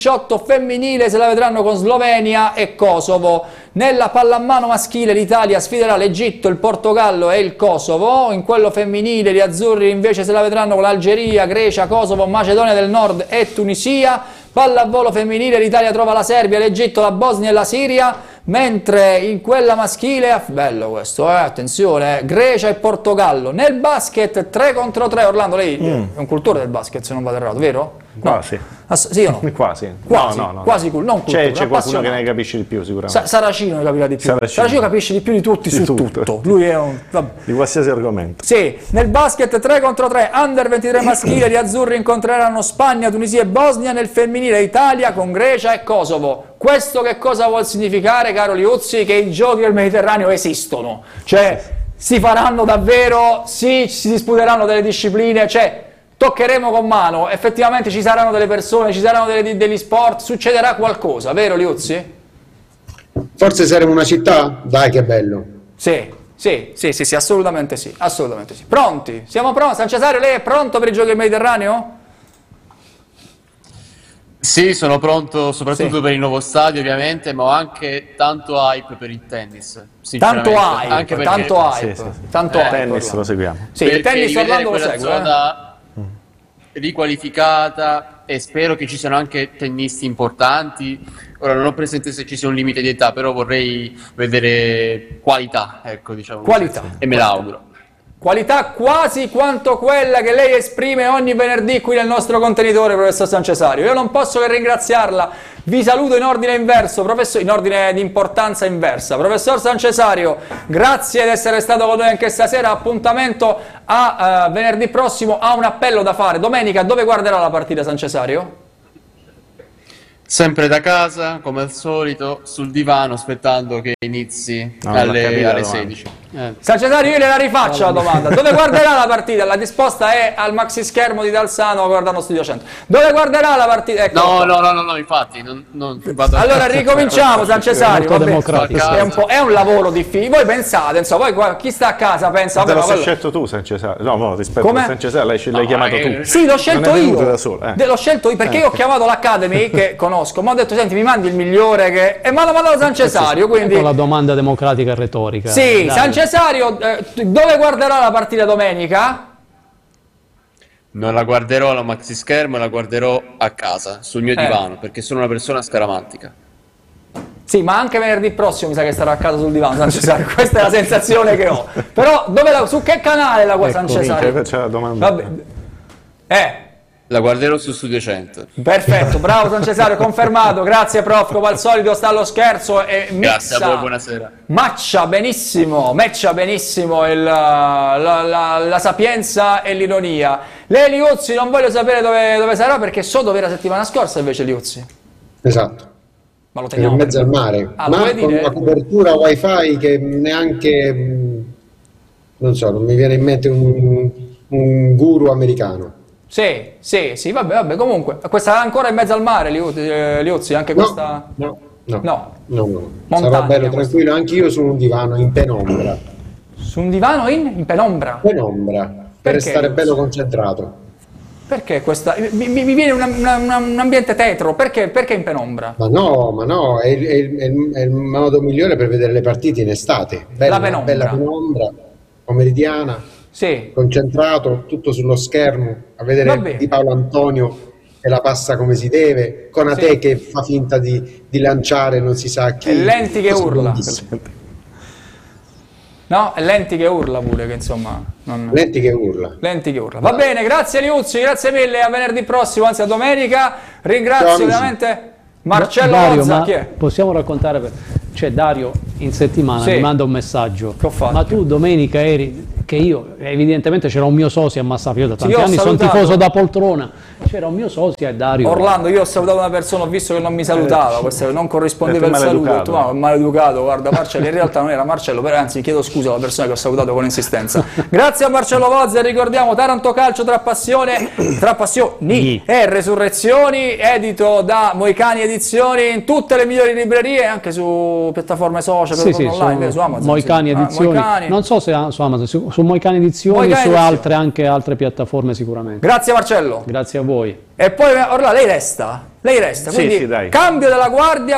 18 femminile se la vedranno con Slovenia e Kosovo. Nella pallamano maschile l'Italia sfiderà l'Egitto, il Portogallo e il Kosovo. In quello femminile gli azzurri invece se la vedranno con l'Algeria, Grecia, Kosovo, Macedonia del Nord e Tunisia. Pallavolo femminile l'Italia trova la Serbia, l'Egitto, la Bosnia e la Siria, mentre in quella maschile, bello questo, attenzione, Grecia e Portogallo. Nel basket 3 contro 3, Orlando, lei è un cultore del basket se non vado errato, vero? Quasi. No. Sì o no? Quasi. Quasi, no. quasi non cultura, c'è qualcuno che ne capisce di più sicuramente. Saracino ne capirà di più. Saracino capisce di più di tutti di su tutto. tutto. Lui è un... Di qualsiasi argomento. Sì, nel basket 3 contro 3, under 23 maschile, gli azzurri incontreranno Spagna, Tunisia e Bosnia, nel femminile Italia con Grecia e Kosovo. Questo che cosa vuol significare, caro Liuzzi? Che i giochi del Mediterraneo esistono. Cioè, si faranno davvero, sì, si disputeranno delle discipline, cioè... Toccheremo con mano, effettivamente ci saranno delle persone, ci saranno degli sport, succederà qualcosa, vero Liuzzi? Forse saremo una città? Dai che bello! Sì, assolutamente sì, assolutamente sì. Pronti? Siamo pronti? San Cesario, lei è pronto per i giochi del Mediterraneo? Sì, sono pronto soprattutto per il nuovo stadio ovviamente, ma ho anche tanto hype per il tennis. Tanto hype, anche perché... tanto hype, tanto hype. Tennis lo seguiamo. Sì, il tennis Orlando lo segue. Zona riqualificata e spero che ci siano anche tennisti importanti. Ora non ho presente se ci sia un limite di età, però vorrei vedere qualità, ecco, diciamo. Qualità. E me l'auguro. Qualità quasi quanto quella che lei esprime ogni venerdì qui nel nostro contenitore, professor San Cesario. Io non posso che ringraziarla. Vi saluto in ordine inverso, in ordine di importanza inversa. Professor San Cesario, grazie di essere stato con noi anche stasera. Appuntamento a venerdì prossimo. Ha un appello da fare. Domenica dove guarderà la partita San Cesario? Sempre da casa, come al solito, sul divano, aspettando che inizi alle 16. San Cesario, io gliela rifaccio la domanda. Dove guarderà la partita? La risposta è al maxi schermo di Dalsano guardando Studio 100. Dove guarderà la partita? Ecco no, infatti non vado. Allora ricominciamo San Cesario. È un lavoro difficile. Voi pensate, insomma, poi chi sta a casa pensa... Te l'hai scelto tu San Cesario? No, rispetto a San Cesario l'hai chiamato tu. Sì, l'ho scelto io. Da solo, L'ho scelto io perché io ho chiamato l'Academy che conosco, ma ho detto senti mi mandi il migliore che... E mi hanno mandato San Cesario, quindi... Ecco la domanda democratica e retorica. Sì, San Cesario, dove guarderà la partita domenica? Non la guarderò alla maxi schermo, la guarderò a casa, sul mio divano, perché sono una persona scaramantica. Sì, ma anche venerdì prossimo mi sa che sarà a casa sul divano San Cesario, questa è la sensazione che ho. Però su che canale la guarda San Cesario? C'è la domanda. Vabbè. La guarderò su Studio 100. Perfetto, bravo San Cesario, confermato. Grazie prof, come al solito sta allo scherzo e grazie a voi, buonasera. Matcha benissimo la sapienza e l'ironia. Lei Liuzzi non voglio sapere dove sarà perché so dove era la settimana scorsa invece Liuzzi. Esatto. Ma lo teniamo in mezzo al mare, ma con una copertura wifi che neanche, non so, non mi viene in mente un guru americano. Sì, vabbè, comunque, questa è ancora in mezzo al mare, Liuzzi, anche questa... No. Montagna, sarà bello, tranquillo, anche io su un divano in penombra. Su un divano in penombra? Penombra, per stare bello concentrato. Perché questa... Mi viene un ambiente tetro, perché in penombra? Ma no, è il modo migliore per vedere le partite in estate. Bella penombra, pomeridiana. Sì. Concentrato, tutto sullo schermo, a vedere Di Paolo Antonio che la passa come si deve, Konate che fa finta di lanciare non si sa chi. E Lenti che urla. No, è Lenti che urla pure, che insomma... Lenti che urla. Va bene, grazie Liuzzi, grazie mille, a venerdì prossimo, anzi a domenica. Ringrazio veramente Marcello Rozza, chi è? Possiamo raccontare, cioè Dario in settimana mi manda un messaggio, ma tu domenica eri... che io, evidentemente c'era un mio socio a Massafiore, da tanti anni sono tifoso da poltrona, c'era un mio socio e Dario. Orlando, io ho salutato una persona, ho visto che non mi salutava, non corrispondeva il saluto, ma maleducato, guarda Marcello, in realtà non era Marcello, però anzi chiedo scusa alla persona che ho salutato con insistenza. Grazie a Marcello Vozza, ricordiamo Taranto Calcio tra passioni e resurrezioni, edito da Moicani Edizioni in tutte le migliori librerie, anche su piattaforme social, online, su Amazon. Moicani Edizioni, non so se su Amazon, su su Moicane Edizioni e su anche altre piattaforme sicuramente. Grazie Marcello. Grazie a voi. E poi ora lei resta, quindi sì, dai. cambio della guardia.